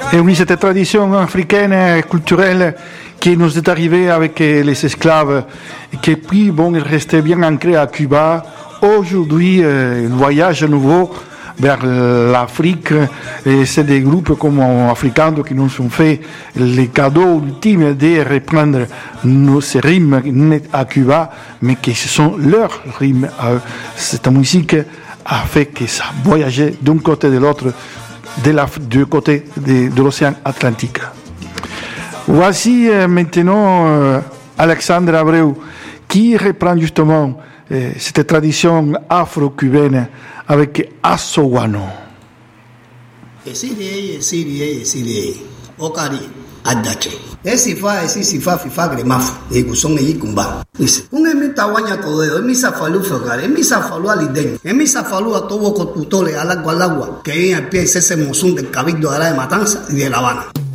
Et oui, cette tradition africaine et culturelle qui nous est arrivée avec les esclaves, et qui puis, bon, est restée bien ancrée à Cuba. Aujourd'hui, un voyage nouveau vers l'Afrique, et c'est des groupes comme africains qui nous ont fait le cadeau ultime de reprendre ces rimes à Cuba, mais qui sont leurs rimes à eux. Cette musique a fait que ça voyageait d'un côté de l'autre, du côté de l'océan Atlantique. Voici maintenant Alexandre Abreu qui reprend justement cette tradition afro-cubaine avec Asowano. Adache. Sifa gremafu. Kusonga yikumba. Unge mitawanya todo. Misa falu fogare. Misa falu alideño. Misa falu a todo cotutole al agua. Que en pie ese monzón del cabildo de la Matanza y de La Habana.